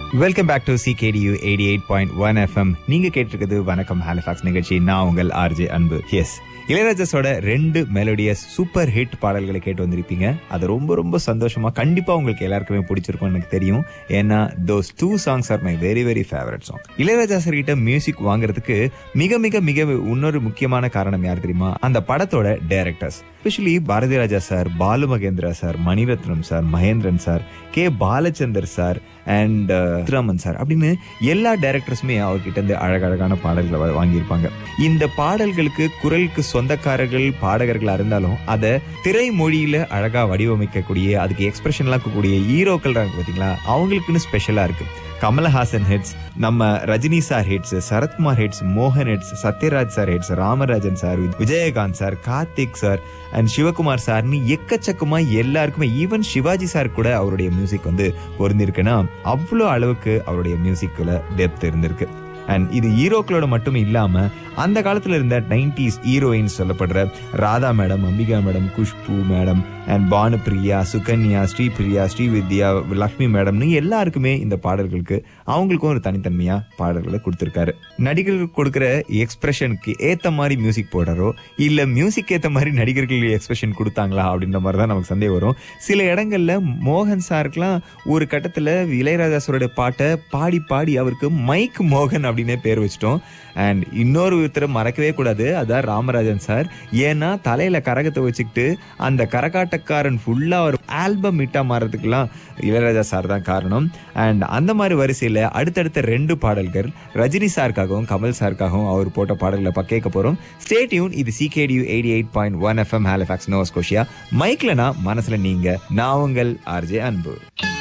Welcome back to CKDU 88.1 FM. நீங்க கேட்டிருக்கிறது வணக்கம் ஹாலிஃபாக்ஸ் நிகழ்ச்சி. நான் உங்கள் RJ அன்பு. எஸ், இளையராஜாஸோட 2 மெலோடியஸ் சூப்பர் ஹிட் பாடல்களை கேட்டு வந்திருப்பீங்க. அது ரொம்ப ரொம்ப சந்தோஷமா கண்டிப்பா உங்களுக்கு எல்லாருக்குமே பிடிச்சிருக்கும் எனக்கு தெரியும். ஏன்னா those 2 songs are my very very favorite song. Ilaiyaraaja sir கிட்ட மியூசிக் வாங்குறதுக்கு மிக மிக மிக இன்னொரு முக்கியமான காரணம் யார் தெரியுமா? அந்த படத்தோட directors. Especially Bharathi Raja sir, Balu Mahindra sir, Mani Ratnam sir, Mahendran sir, K Balachander sir and Raman sir அப்படின்னு எல்லா டைரக்டர்ஸுமே அவர்கிட்ட இருந்து அழகழகான பாடல்களை வாங்கியிருப்பாங்க. இந்த பாடல்களுக்கு குரலுக்கு சொந்தக்காரர்கள் பாடகர்களா இருந்தாலும் அதை திரைமொழியில அழகா வடிவமைக்கக்கூடிய, அதுக்கு எக்ஸ்பிரஷன் எல்லாம் இருக்கக்கூடிய ஹீரோக்கள் பாத்தீங்களா, அவங்களுக்குன்னு ஸ்பெஷலா இருக்கு. கமலஹாசன் ஹிட்ஸ், நம்ம Rajini sir hits, Sarathkumar hits, மோகன் hits, Sathyaraj sir hits, Ramarajan sir, Vijayakanth sir, Karthik sir and Sivakumar சார்னு எக்கச்சக்கமா எல்லாருக்குமே, ஈவன் சிவாஜி சார் கூட அவருடைய மியூசிக் பொருந்திருக்குன்னா அவ்வளோ அளவுக்கு அவருடைய மியூசிக்ல டெப்த் இருந்திருக்கு. அண்ட் இது ஹீரோக்களோட மட்டும் இல்லாம அந்த காலத்துல இருந்த 90s ஹீரோயின்ஸ் சொல்லப்படுற Radha madam, Ambika madam, Khushbu madam and Bhanupriya, Sukanya, Sripriya, Srividya, Lakshmi மேடம்னு எல்லாருக்குமே இந்த பாடல்களுக்கு அவங்களுக்கும் ஒரு தனித்தன்மையா பாடல்களை கொடுத்திருக்காரு. நடிகர்கள் கொடுக்கிற எக்ஸ்பிரஷனுக்கு ஏத்த மாதிரி மியூசிக் போடுறோ இல்ல மியூசிக் ஏத்த மாதிரி நடிகர்கள் எக்ஸ்பிரஷன் கொடுத்தாங்களா அப்படின்ற மாதிரி தான் நமக்கு சந்தேகம் வரும். சில இடங்கள்ல மோகன் சாருக்குலாம் ஒரு கட்டத்துல இளையராஜா சாரோட பாட்டை பாடி பாடி அவருக்கு மைக் மோகன் அப்படின்னே பேர் வச்சிட்டோம். அண்ட் இன்னொரு ஒருத்தரை மறக்கவே கூடாது, அதான் ராமராஜன் சார். ஏன்னா தலையில கரகத்தை வச்சுக்கிட்டு அந்த கரகாட்டக்காரன் ஃபுல்லா ஒரு ஆல்பம் ஹிட்டா மாறதுக்கெல்லாம் இளையராஜா சார் தான் காரணம். அண்ட் அந்த மாதிரி வரிசையில அடுத்தடுத்த 2 பாடல்கள் ரஜினி சாருக்காகவும் கமல் சாருக்காகவும் அவர் போட்ட பாடல்களை கேட்க போறோம். Stay tune. இது CKDU 88.1 FM Halifax Noah Scotia. மைக்ல நான், மனசுல நீங்க. நான் உங்கள் RJ அன்பு.